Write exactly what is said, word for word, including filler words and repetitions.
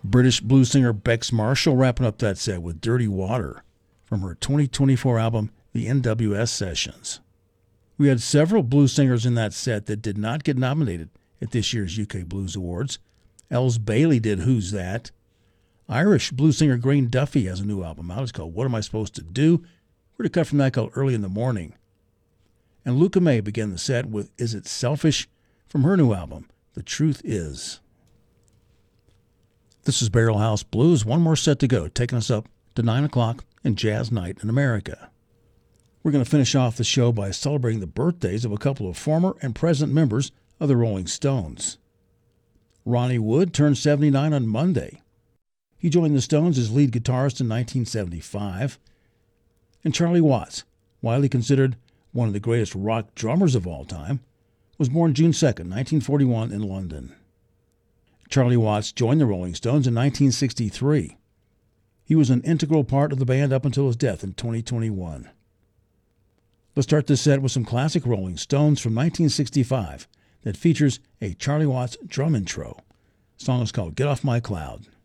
British blues singer Bex Marshall wrapping up that set with Dirty Water from her twenty twenty-four album, The N W S Sessions. We had several blues singers in that set that did not get nominated at this year's U K Blues Awards. Els Bailey did Who's That? Irish blues singer Green Duffy has a new album out. It's called What Am I Supposed to Do? We're to cut from that called Early in the Morning. And Luca May began the set with Is It Selfish? From her new album, The Truth Is. This is Barrel House Blues. One more set to go, taking us up to nine o'clock in Jazz Night in America. We're going to finish off the show by celebrating the birthdays of a couple of former and present members of the Rolling Stones. Ronnie Wood turned seventy-nine on Monday. He joined the Stones as lead guitarist in nineteen seventy-five. And Charlie Watts, widely considered one of the greatest rock drummers of all time, was born June second, nineteen forty-one in London. Charlie Watts joined the Rolling Stones in nineteen sixty-three. He was an integral part of the band up until his death in twenty twenty-one. Let's start this set with some classic Rolling Stones from nineteen sixty-five that features a Charlie Watts drum intro. The song is called Get Off My Cloud.